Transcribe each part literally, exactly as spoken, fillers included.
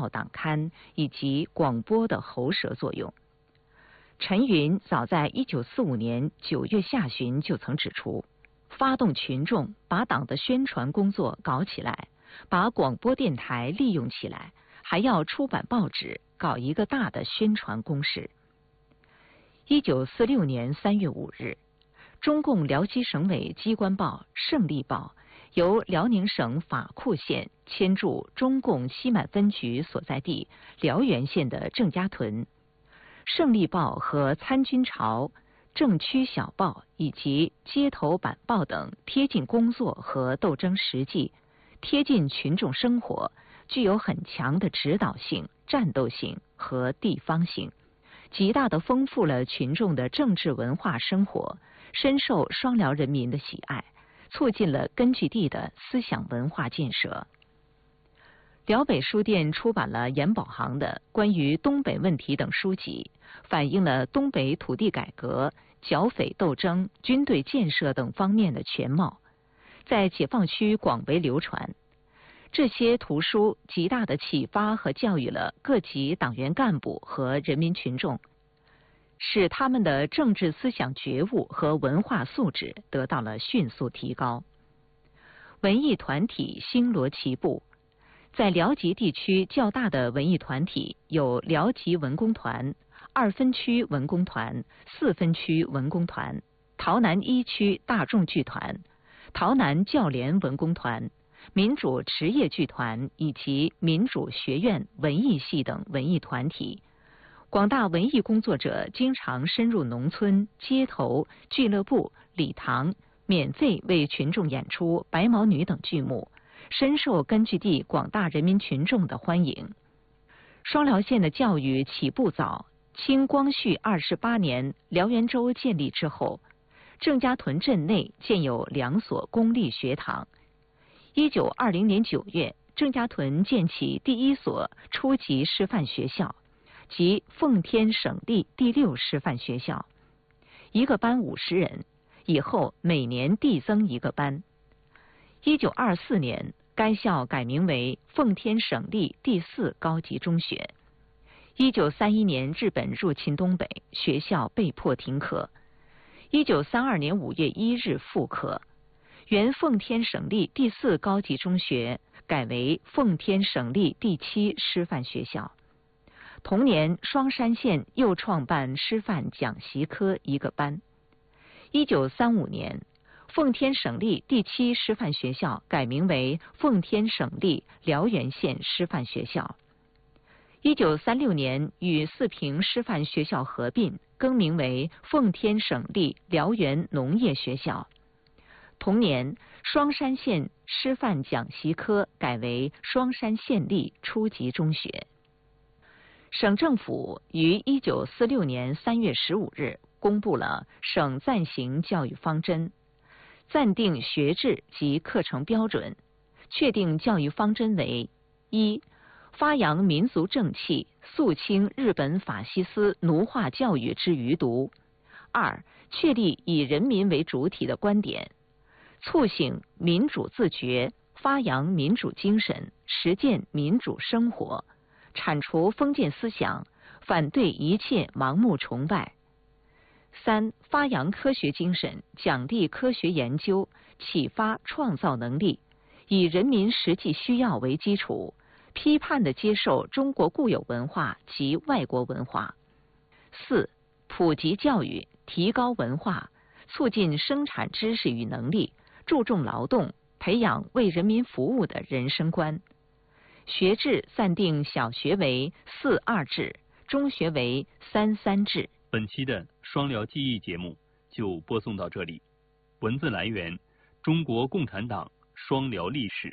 报党刊以及广播的喉舌作用。陈云早在一九四五年九月下旬就曾指出，发动群众把党的宣传工作搞起来，把广播电台利用起来，还要出版报纸，搞一个大的宣传攻势。一九四六年三月五日，中共辽西省委机关报《胜利报》由辽宁省法库县迁驻中共西满分局所在地辽源县的郑家屯。胜利报和参军潮、政区小报以及街头版报等贴近工作和斗争实际，贴近群众生活，具有很强的指导性、战斗性和地方性，极大地丰富了群众的政治文化生活，深受双辽人民的喜爱，促进了根据地的思想文化建设。辽北书店出版了严保行的关于东北问题等书籍，反映了东北土地改革、剿匪斗争、军队建设等方面的全貌，在解放区广为流传。这些图书极大地启发和教育了各级党员干部和人民群众，使他们的政治思想觉悟和文化素质得到了迅速提高。文艺团体星罗棋布，在辽吉地区较大的文艺团体有辽吉文工团、二分区文工团、四分区文工团、洮南一区大众剧团、洮南教联文工团、民主职业剧团以及民主学院文艺系等文艺团体。广大文艺工作者经常深入农村、街头、俱乐部、礼堂，免费为群众演出《白毛女》等剧目，深受根据地广大人民群众的欢迎。双辽县的教育起步早，清光绪二十八年辽源州建立之后，郑家屯镇内建有两所公立学堂。一九二零年九月，郑家屯建起第一所初级师范学校，即奉天省立第六师范学校，一个班五十人，以后每年递增一个班。一九二四年，该校改名为奉天省立第四高级中学。一九三一年，日本入侵东北，学校被迫停课。一九三二年五月一日复课，原奉天省立第四高级中学改为奉天省立第七师范学校。同年，双山县又创办师范讲习科一个班。一九三五年，奉天省立第七师范学校改名为奉天省立辽源县师范学校。一九三六年与四平师范学校合并，更名为奉天省立辽源农业学校。同年，双山县师范讲习科改为双山县立初级中学。省政府于一九四六年三月十五日公布了省暂行教育方针，暂定学制及课程标准，确定教育方针为：一、发扬民族正气，肃清日本法西斯奴化教育之余毒；二、确立以人民为主体的观点，促醒民主自觉，发扬民主精神，实践民主生活，铲除封建思想，反对一切盲目崇拜；三、发扬科学精神，奖励科学研究，启发创造能力，以人民实际需要为基础，批判地接受中国固有文化及外国文化；四、普及教育，提高文化，促进生产知识与能力，注重劳动，培养为人民服务的人生观。学制暂定小学为四二制，中学为三三制。 本期的双辽记忆节目就播送到这里，文字来源：中国共产党双辽历史。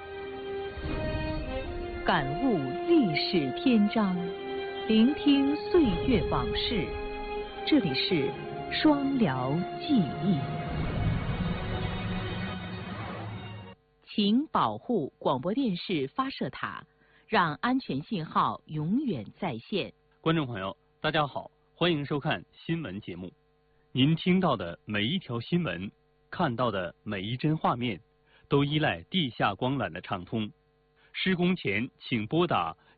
感悟历史篇章，聆听岁月往事。这里是双辽记忆。请保护广播电视发射塔，让安全信号永远在线。 观众朋友，大家好，欢迎收看新闻节目。您听到的每一条新闻，看到的每一帧画面，都依赖地下光缆的畅通。施工前请拨打